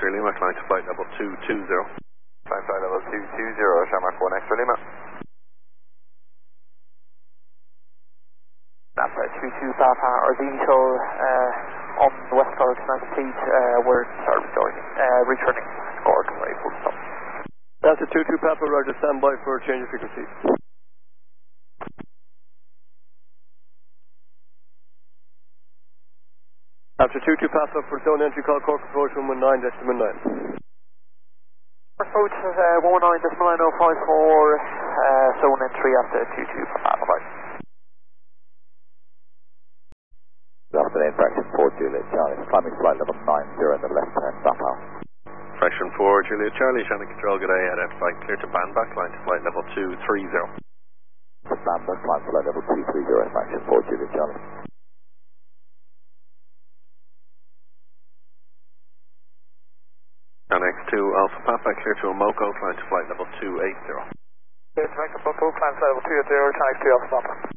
X-ray Lima, climb to flight level 220. Climb flight level 220, Shamrock 1 X-ray Lima. That's 32 Papa Ardito on the west coast of fleet, we're returning Gordon Ray full stop. That's a 22 Papa, Roger, stand by for change of frequency. After 22 Papa for zone entry, call Cork approach 119.9. Approach 119.9054, zone entry after 22 Papa. Bye. Good afternoon, fraction 4 Juliet Charlie, climbing flight level 90 in the left-hand Papa. Fraction 4 Juliet Charlie, Shannon Control, good day, head out flight clear to Banbach, line to flight level 230. Banbach, climb flight level 230, fraction 4 Juliet Charlie. X2 Alpha Papa, clear to Omoko, climb to flight level 280. Clear to Omoko, climb flight level 280, X2 Alpha Papa.